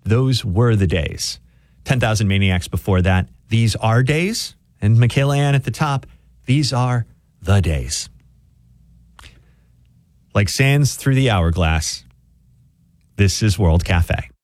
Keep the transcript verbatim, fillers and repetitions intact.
those were the days. ten thousand Maniacs before that. These are days. And Michaela Ann at the top. These are the days. Like sands through the hourglass, this is World Cafe.